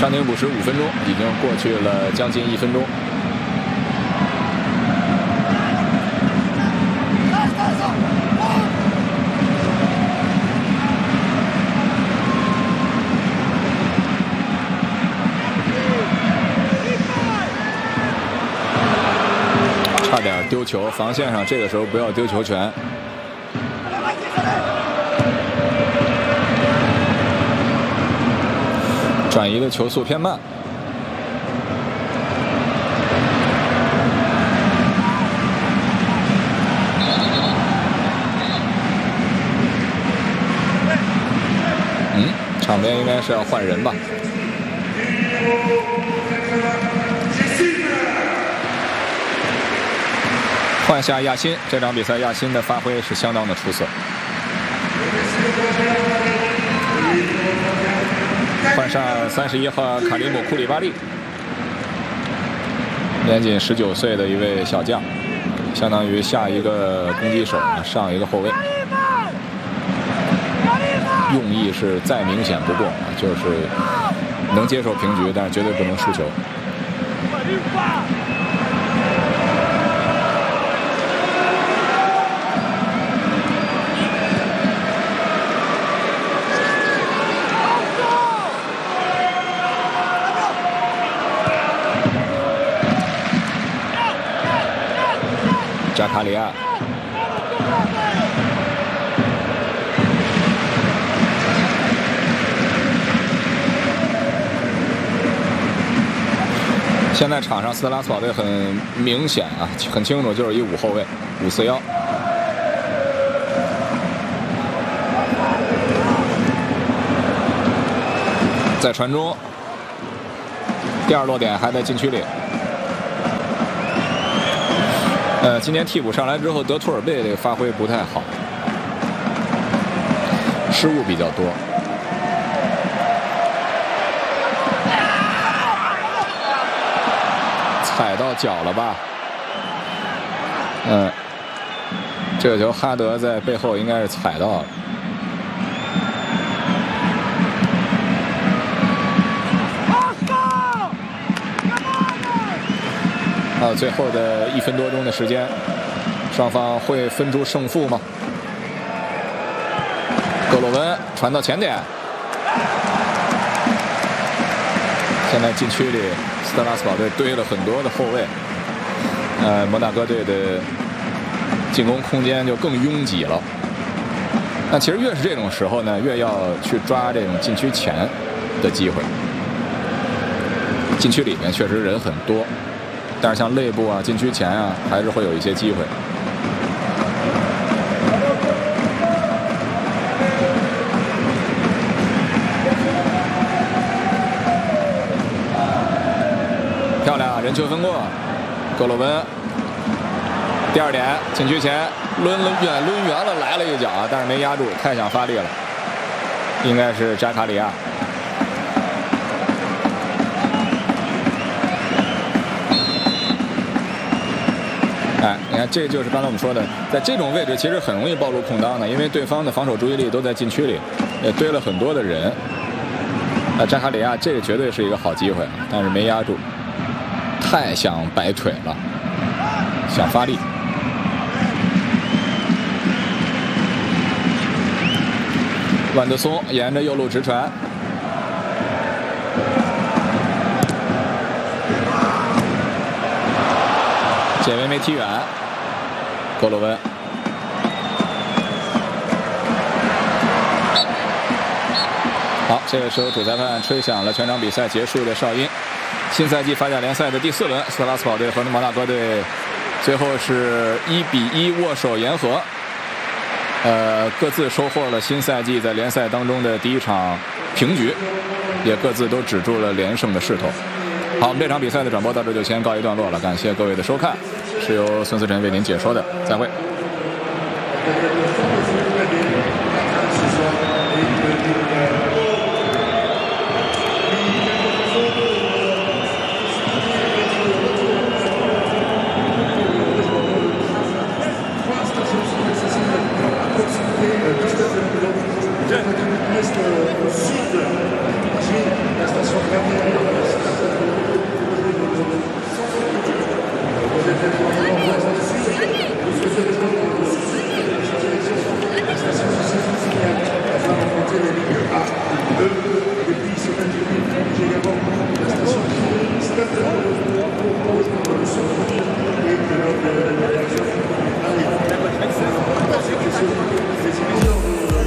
暂停补时5分钟，已经过去了将近1分钟。差点丢球，防线上这个时候不要丢球权。转移的球速偏慢。场边应该是要换人吧。换下亚辛，这场比赛亚辛的发挥是相当的出色。换上31号卡里姆库里巴利，年仅19岁的一位小将，相当于下一个攻击手，上一个后卫。用意是再明显不过，就是能接受平局，但是绝对不能输球。扎卡里亚，现在场上斯特拉斯堡队很明显啊，很清楚，就是一5后卫541。在传中，第2落点还在禁区里。今天替补上来之后，德图尔贝这个发挥不太好，失误比较多。踩到脚了吧？这个球哈德在背后应该是踩到了。最后的1分多钟的时间，双方会分出胜负吗？格罗温传到前点，现在禁区里斯特拉斯堡队堆了很多的后卫，摩纳哥队的进攻空间就更拥挤了。那其实越是这种时候呢，越要去抓这种禁区前的机会。禁区里面确实人很多。但是像内部啊、禁区前啊，还是会有一些机会。漂亮，人球分过，格罗温，第2点，禁区前抡圆了，来了一脚啊，但是没压住，太想发力了，应该是扎卡里亚。你看，这就是刚才我们说的，在这种位置其实很容易暴露空当的，因为对方的防守注意力都在禁区里，也堆了很多的人。扎卡里亚这个绝对是一个好机会，但是没压住，太想摆腿了，想发力。万德松沿着右路直传。解围没踢远，格罗温。好，这个时候主裁判吹响了全场比赛结束的哨音。新赛季法甲联赛的第4轮，斯特拉斯堡队和摩纳哥队最后是1比1握手言和，各自收获了新赛季在联赛当中的第1场平局，也各自都止住了连胜的势头。好，我们这场比赛的转播到这就先告一段落了，感谢各位的收看，是由孙思辰为您解说的，再会。 Thank you.